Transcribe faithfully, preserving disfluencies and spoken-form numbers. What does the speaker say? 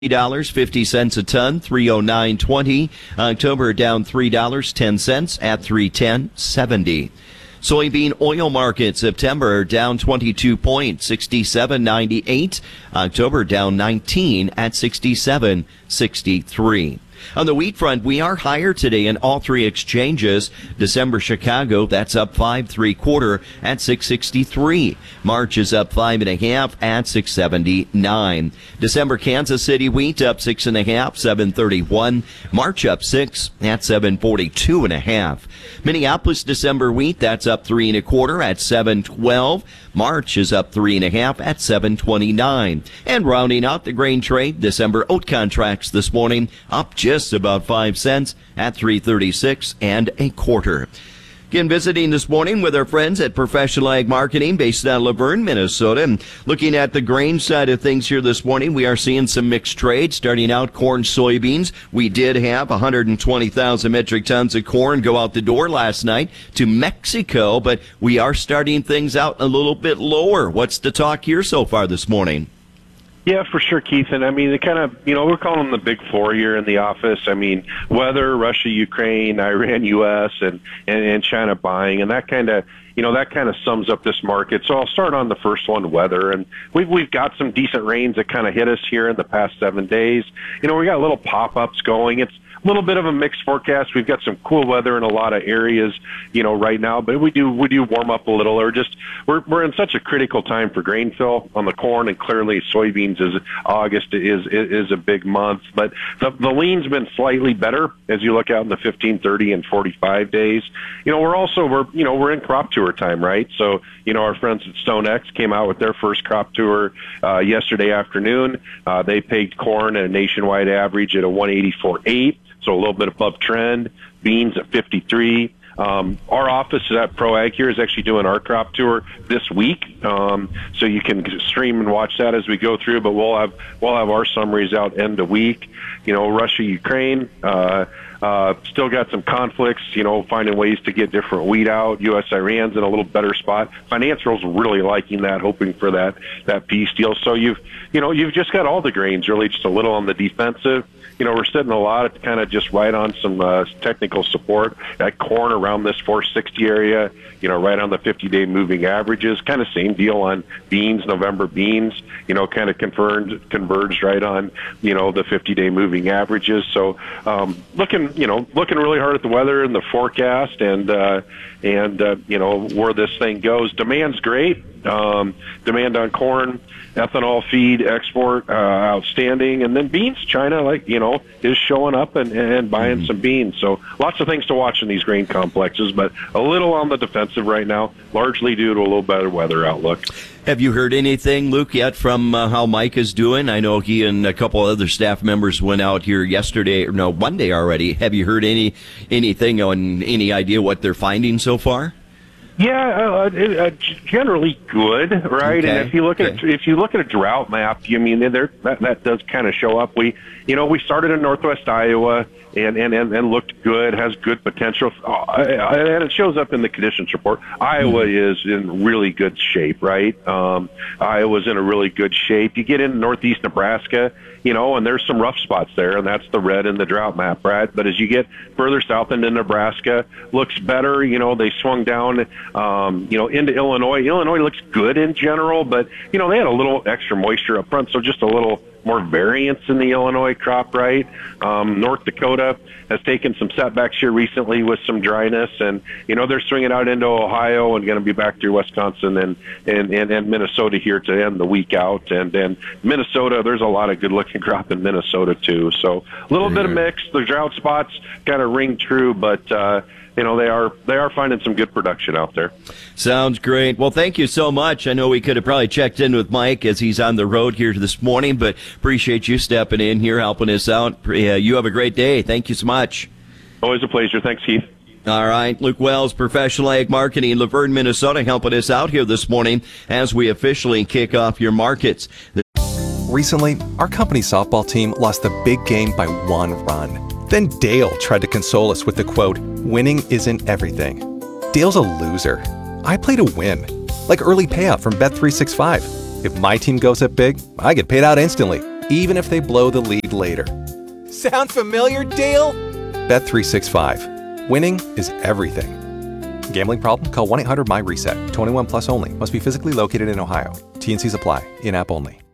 dollars and fifty cents a ton, three oh nine twenty. October down three dollars and ten cents at three ten seventy. Soybean oil market September down twenty-two points, sixty-seven ninety-eight. October down nineteen at sixty-seven sixty-three. On the wheat front, we are higher today in all three exchanges. December Chicago, that's up five three quarter at six sixty-three. March is up five and a half at six seventy-nine. December Kansas City wheat up six and a half, seven thirty-one. March up six at seven forty-two and a half. Minneapolis December wheat, that's up three and a quarter at seven twelve. March is up three and a half at seven twenty-nine. And rounding out the grain trade, December oat contracts this morning up just about five cents at three thirty-six and a quarter. Again, visiting this morning with our friends at Professional Ag Marketing based out of Luverne, Minnesota. And looking at the grain side of things here this morning, we are seeing some mixed trade. Starting out corn, soybeans. We did have one hundred twenty thousand metric tons of corn go out the door last night to Mexico, but we are starting things out a little bit lower. What's the talk here so far this morning? Yeah, for sure, Keith. And I mean, they kind of, you know, we're calling them the big four here in the office. I mean, weather, Russia, Ukraine, Iran, U S, and, and, and China buying. And that kind of, you know, that kind of sums up this market. So I'll start on the first one, weather. And we've, we've got some decent rains that kind of hit us here in the past seven days. You know, we got little pop-ups going. It's a little bit of a mixed forecast. We've got some cool weather in a lot of areas, you know, right now, but we do we do warm up a little. Or just we're we're in such a critical time for grain fill on the corn, and clearly soybeans is August is is a big month. But the the lean's been slightly better as you look out in the fifteen, thirty, and forty-five days. You know, we're also we're you know we're in crop tour time, right? So you know our friends at StoneX came out with their first crop tour uh, yesterday afternoon. Uh, they pegged corn at a nationwide average at a one eighty-four point eight. So a little bit above trend. Beans at fifty-three. Um, our office at ProAg here is actually doing our crop tour this week, um, so you can stream and watch that as we go through. But we'll have we'll have our summaries out end of week. You know, Russia, Ukraine, uh, uh, still got some conflicts. You know, finding ways to get different wheat out. U S Iran's in a little better spot. Financials really liking that, hoping for that that peace deal. So you've you know you've just got all the grains really just a little on the defensive. You know, we're sitting a lot of kind of just right on some uh, technical support. That corn around this four sixty area, you know, right on the fifty-day moving averages. Kind of same deal on beans, November beans, you know, kind of confirmed, converged right on, you know, the fifty-day moving averages. So um, looking, you know, looking really hard at the weather and the forecast and, uh, and uh, you know, where this thing goes. Demand's great. Um, demand on corn, ethanol feed, export, uh, outstanding. And then beans, China, like, you know, is showing up and, and buying mm-hmm. some beans. So lots of things to watch in these grain complexes, but a little on the defensive right now, largely due to a little better weather outlook. Have you heard anything, Luke, yet from uh, how Mike is doing? I know he and a couple other staff members went out here yesterday, or no, Monday already. Have you heard any anything on any idea what they're finding so far? Yeah, uh, it, uh, generally good, right? Okay. And if you look at okay. if you look at a drought map, you mean there that, that does kind of show up. We, you know, we started in Northwest Iowa and and, and, and looked good, has good potential, uh, and it shows up in the conditions report. Iowa mm-hmm. is in really good shape, right? Um, Iowa's in a really good shape. You get into northeast Nebraska, you know, and there's some rough spots there, and that's the red in the drought map, right? But as you get further south into Nebraska, looks better. You know, they swung down, um, you know, into Illinois. Illinois looks good in general, but, you know, they had a little extra moisture up front, so just a little more variance in the Illinois crop, right? Um, North Dakota has taken some setbacks here recently with some dryness, and, you know, they're swinging out into Ohio and going to be back through Wisconsin and, and, and, and Minnesota here to end the week out. And then Minnesota, there's a lot of good-looking crop in Minnesota, too. So a little mm-hmm. bit of mix. The drought spots kind of ring true, but, uh, you know, they are they are finding some good production out there. Sounds great. Well, thank you so much. I know we could have probably checked in with Mike as he's on the road here this morning, but appreciate you stepping in here, helping us out. Uh, you have a great day. Thank you so much. Always a pleasure. Thanks, Keith. All right. Luke Wells, Professional Ag Marketing, Luverne, Minnesota, helping us out here this morning as we officially kick off your markets. Recently, our company softball team lost the big game by one run. Then Dale tried to console us with the quote, "Winning isn't everything." Dale's a loser. I play to win, like early payout from Bet three sixty-five. If my team goes up big, I get paid out instantly, even if they blow the lead later. Sound familiar, Dale? Bet three sixty-five. Winning is everything. Gambling problem? Call one eight hundred M Y RESET. twenty-one plus only. Must be physically located in Ohio. T and Cs apply. In-app only.